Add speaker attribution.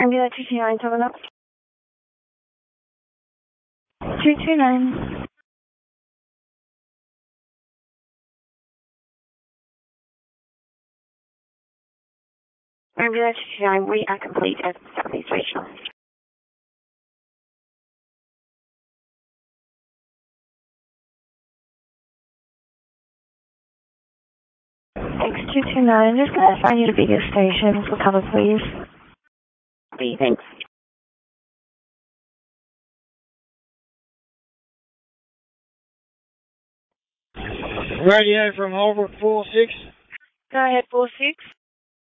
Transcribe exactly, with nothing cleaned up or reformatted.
Speaker 1: Ambulance two two nine, coming up. two two nine. Ambulance two two nine, we are complete at Southeast Regional. X two two nine, just going to assign you to Vigo Station for cover, please. B, thanks.
Speaker 2: Radio from Holbrook four six.
Speaker 1: Go ahead, four six.